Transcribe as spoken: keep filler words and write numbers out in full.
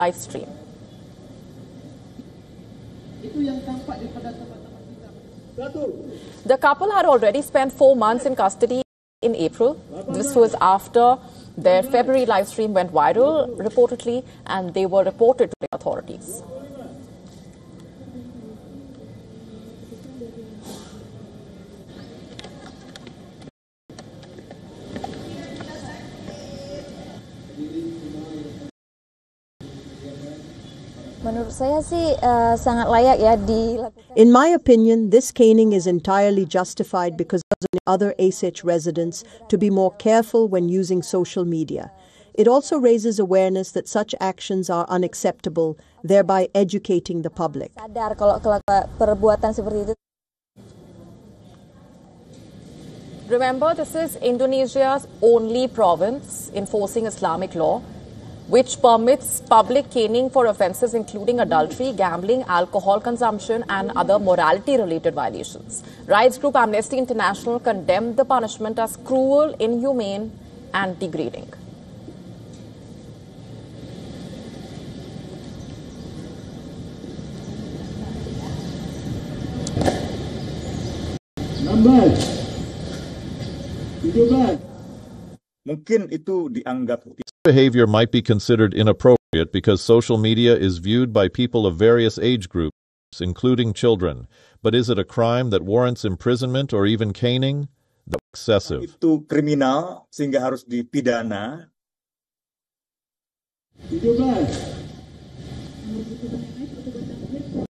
live stream. The couple had already spent four months in custody in April. This was after their February live stream went viral, reportedly, and they were reported to the authorities. Menurut saya sih uh, sangat layak ya dilakukan. In my opinion, this caning is entirely justified because of other A S H residents to be more careful when using social media. It also raises awareness that such actions are unacceptable, thereby educating the public. Sadar kalau perbuatan seperti itu. Remember, this is Indonesia's only province enforcing Islamic law, which permits public caning for offences including adultery, gambling, alcohol consumption and other morality-related violations. Rights group Amnesty International condemned the punishment as cruel, inhumane and degrading. Number Mungkin itu dianggap behavior might be considered inappropriate because social media is viewed by people of various age groups, including children. But is it a crime that warrants imprisonment or even caning? That's excessive. Itu kriminal sehingga harus dipidana.